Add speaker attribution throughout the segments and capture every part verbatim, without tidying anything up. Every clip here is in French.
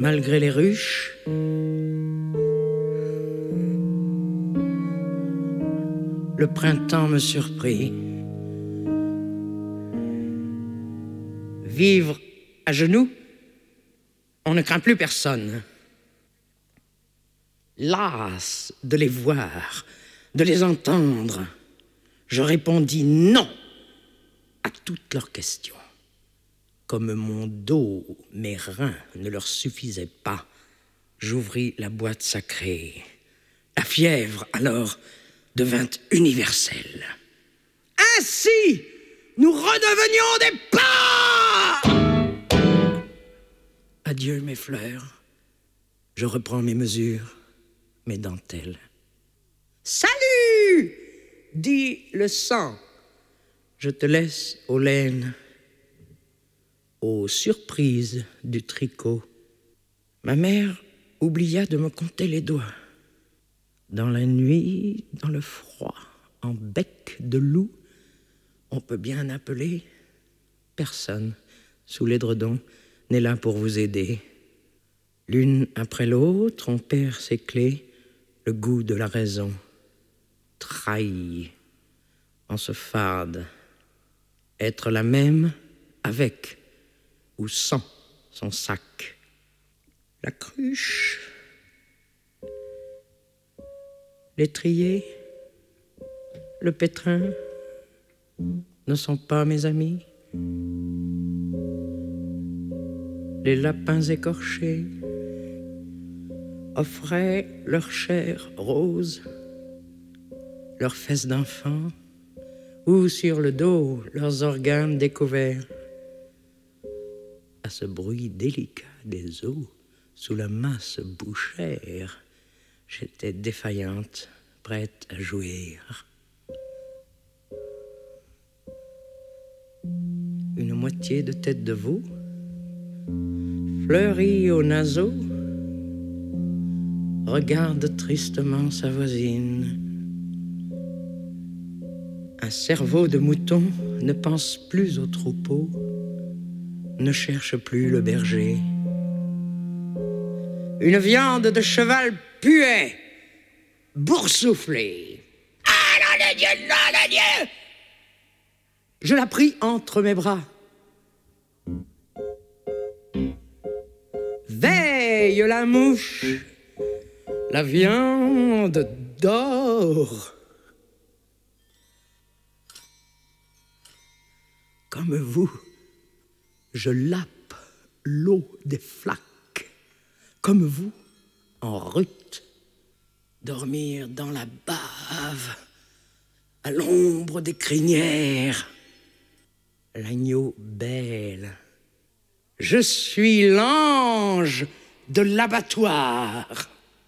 Speaker 1: malgré les ruches, le printemps me surprit. Vivre à genoux, on ne craint plus personne. Las de les voir, de les entendre, je répondis non à toutes leurs questions. Comme mon dos, mes reins ne leur suffisaient pas, j'ouvris la boîte sacrée. La fièvre, alors, devint universelle. Ainsi, nous redevenions des pas! Adieu, mes fleurs. Je reprends mes mesures, mes dentelles. Salut! Dit le sang. Je te laisse aux laines, aux surprises du tricot. Ma mère oublia de me compter les doigts. Dans la nuit, dans le froid, en bec de loup, on peut bien appeler. Personne, sous l'édredon, n'est là pour vous aider. L'une après l'autre, on perd ses clés, le goût de la raison. Trahi, on se fade. Être la même avec ou sans son sac. La cruche, l'étrier, le pétrin ne sont pas mes amis. Les lapins écorchés offraient leur chair rose, leurs fesses d'enfant, ou sur le dos leurs organes découverts. À ce bruit délicat des os sous la masse bouchère, j'étais défaillante, prête à jouir. Une moitié de tête de veau, fleurie aux naseaux, regarde tristement sa voisine. Un cerveau de mouton ne pense plus au troupeau, ne cherche plus le berger. Une viande de cheval puait, boursouflée. Ah, nom de Dieu, nom de Dieu! Je la pris entre mes bras. Veille la mouche, la viande dort. Comme vous, je lappe l'eau des flaques. Comme vous, en rut, dormir dans la bave, à l'ombre des crinières. L'agneau belle, je suis l'ange de l'abattoir.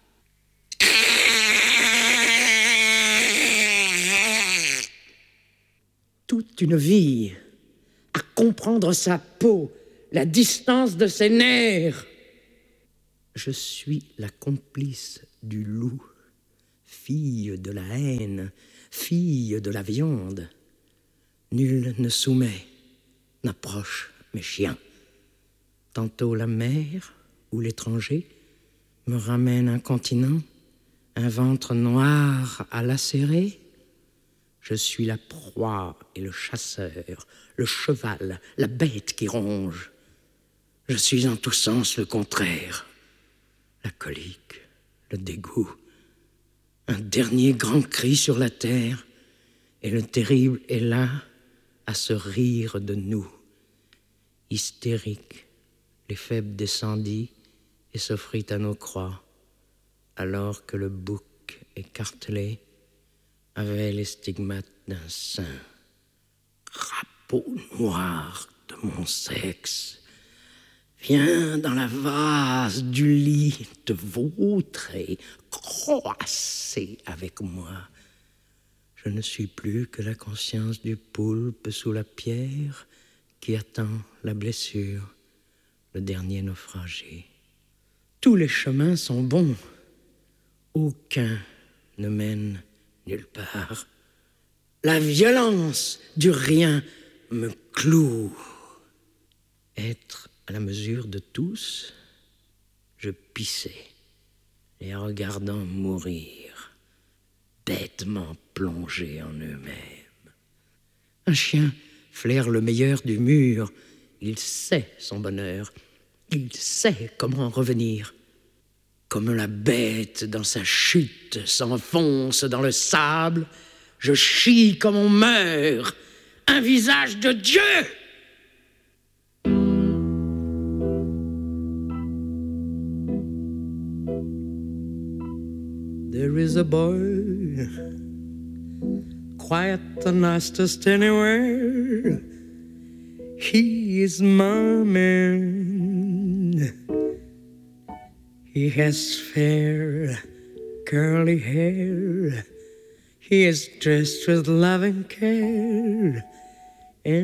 Speaker 1: Toute une vie à comprendre sa peau, la distance de ses nerfs. Je suis la complice du loup, fille de la haine, fille de la viande. Nul ne soumet, n'approche mes chiens. Tantôt la mer ou l'étranger me ramène un continent, un ventre noir à lacérer. Je suis la proie et le chasseur, le cheval, la bête qui ronge. Je suis en tous sens le contraire. La colique, le dégoût, un dernier grand cri sur la terre, et le terrible est là à se rire de nous. Hystérique, les faibles descendit et s'offrit à nos croix, alors que le bouc écartelé avait les stigmates d'un sein. Crapaud noir de mon sexe, viens dans la vase du lit te vautrer, croasser avec moi. Je ne suis plus que la conscience du poulpe sous la pierre qui attend la blessure, le dernier naufragé. Tous les chemins sont bons, aucun ne mène nulle part. La violence du rien me cloue. Être à la mesure de tous, je pissais, les regardant mourir, bêtement plongés en eux-mêmes. Un chien flaire le meilleur du mur, il sait son bonheur, il sait comment revenir. Comme la bête dans sa chute s'enfonce dans le sable, je chie comme on meurt, un visage de Dieu! There is a boy, quiet the nicest anywhere. He is my man. He has fair, curly hair. He is dressed with loving care.